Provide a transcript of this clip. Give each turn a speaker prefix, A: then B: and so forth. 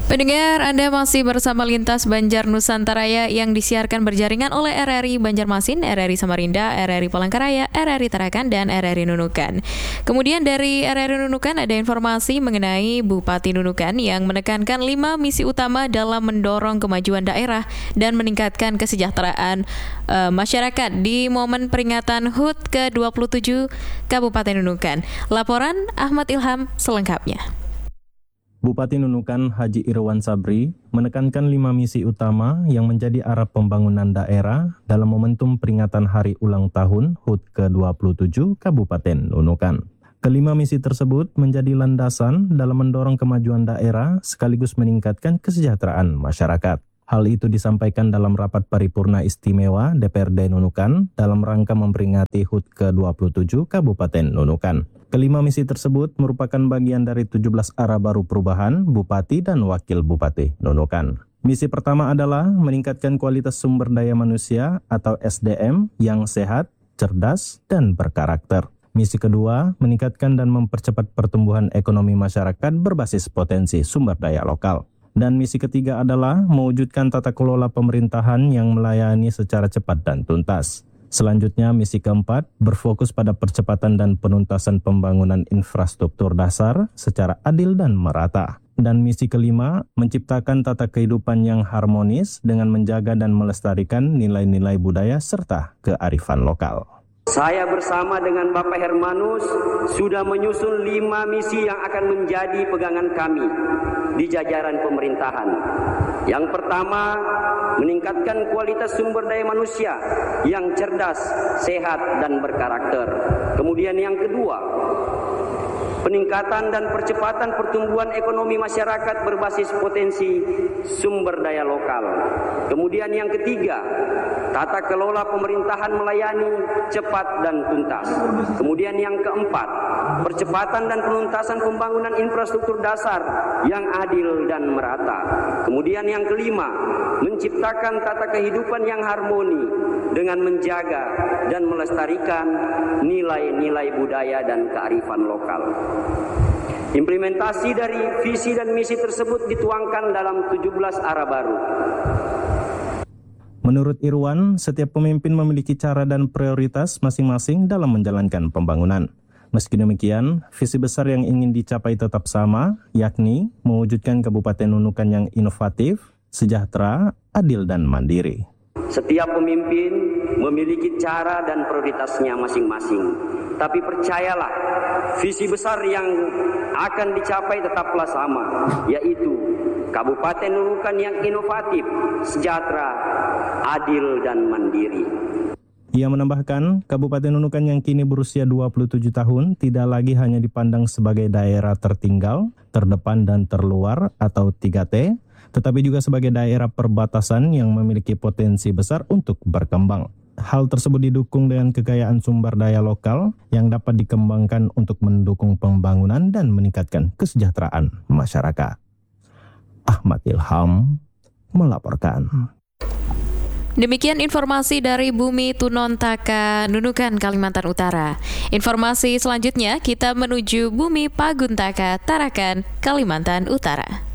A: Pendengar, Anda masih bersama Lintas Banjar Nusantara yang disiarkan berjaringan oleh RRI Banjarmasin, RRI Samarinda, RRI Palangkaraya, RRI Tarakan, dan RRI Nunukan. Kemudian dari RRI Nunukan ada informasi mengenai Bupati Nunukan yang menekankan 5 misi utama dalam mendorong kemajuan daerah dan meningkatkan kesejahteraan masyarakat di momen peringatan HUT ke-27 Kabupaten Nunukan. Laporan Ahmad Ilham selengkapnya.
B: Bupati Nunukan Haji Irwan Sabri menekankan 5 misi utama yang menjadi arah pembangunan daerah dalam momentum peringatan Hari Ulang Tahun HUT ke-27 Kabupaten Nunukan. Kelima misi tersebut menjadi landasan dalam mendorong kemajuan daerah sekaligus meningkatkan kesejahteraan masyarakat. Hal itu disampaikan dalam rapat paripurna istimewa DPRD Nunukan dalam rangka memperingati HUT ke-27 Kabupaten Nunukan. Kelima misi tersebut merupakan bagian dari 17 arah baru perubahan Bupati dan Wakil Bupati Nunukan. Misi pertama adalah meningkatkan kualitas sumber daya manusia atau SDM yang sehat, cerdas, dan berkarakter. Misi kedua, meningkatkan dan mempercepat pertumbuhan ekonomi masyarakat berbasis potensi sumber daya lokal. Dan misi ketiga adalah mewujudkan tata kelola pemerintahan yang melayani secara cepat dan tuntas. Selanjutnya, misi keempat berfokus pada percepatan dan penuntasan pembangunan infrastruktur dasar secara adil dan merata. Dan misi kelima, menciptakan tata kehidupan yang harmonis dengan menjaga dan melestarikan nilai-nilai budaya serta kearifan lokal.
C: Saya bersama dengan Bapak Hermanus sudah menyusun 5 misi yang akan menjadi pegangan kami di jajaran pemerintahan. Yang pertama, meningkatkan kualitas sumber daya manusia yang cerdas, sehat, dan berkarakter. Kemudian yang kedua, peningkatan dan percepatan pertumbuhan ekonomi masyarakat berbasis potensi sumber daya lokal. Kemudian yang ketiga, tata kelola pemerintahan melayani cepat dan tuntas. Kemudian yang keempat, percepatan dan penuntasan pembangunan infrastruktur dasar yang adil dan merata. Kemudian yang kelima, menciptakan tata kehidupan yang harmoni dengan menjaga dan melestarikan nilai-nilai budaya dan kearifan lokal. Implementasi dari visi dan misi tersebut dituangkan dalam 17 arah baru.
B: Menurut Irwan, setiap pemimpin memiliki cara dan prioritas masing-masing dalam menjalankan pembangunan. Meski demikian, visi besar yang ingin dicapai tetap sama, yakni mewujudkan Kabupaten Nunukan yang inovatif, sejahtera, adil, dan mandiri.
C: Setiap pemimpin memiliki cara dan prioritasnya masing-masing. Tapi percayalah, visi besar yang akan dicapai tetaplah sama, yaitu Kabupaten Nunukan yang inovatif, sejahtera, adil, dan mandiri.
B: Ia menambahkan, Kabupaten Nunukan yang kini berusia 27 tahun tidak lagi hanya dipandang sebagai daerah tertinggal, terdepan, dan terluar atau 3T, tetapi juga sebagai daerah perbatasan yang memiliki potensi besar untuk berkembang. Hal tersebut didukung dengan kekayaan sumber daya lokal yang dapat dikembangkan untuk mendukung pembangunan dan meningkatkan kesejahteraan masyarakat. Ahmad Ilham melaporkan.
A: Demikian informasi dari Bumi Tunontaka, Nunukan, Kalimantan Utara. Informasi selanjutnya kita menuju Bumi Paguntaka, Tarakan, Kalimantan Utara.